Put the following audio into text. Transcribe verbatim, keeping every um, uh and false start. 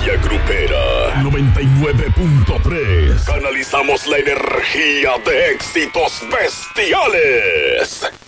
energía grupera. noventa y nueve punto tres. Canalizamos la energía de éxitos bestiales.